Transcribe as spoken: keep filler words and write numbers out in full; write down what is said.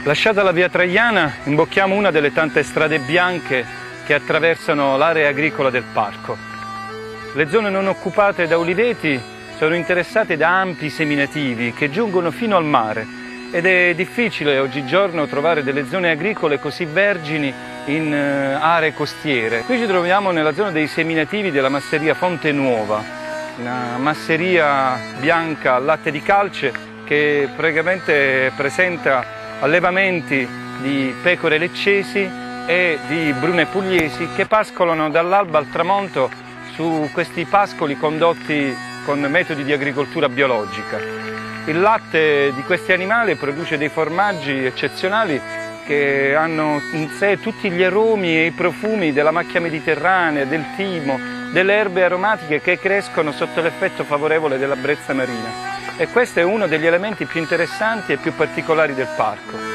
Lasciata la via Traiana, imbocchiamo una delle tante strade bianche che attraversano l'area agricola del parco. Le zone non occupate da uliveti sono interessate da ampi seminativi che giungono fino al mare ed è difficile oggigiorno trovare delle zone agricole così vergini in aree costiere. Qui ci troviamo nella zona dei seminativi della masseria Fonte Nuova, una masseria bianca al latte di calce che praticamente presenta allevamenti di pecore leccesi e di brune pugliesi che pascolano dall'alba al tramonto su questi pascoli condotti con metodi di agricoltura biologica. Il latte di questi animali produce dei formaggi eccezionali che hanno in sé tutti gli aromi e i profumi della macchia mediterranea, del timo, delle erbe aromatiche che crescono sotto l'effetto favorevole della brezza marina. E questo è uno degli elementi più interessanti e più particolari del parco.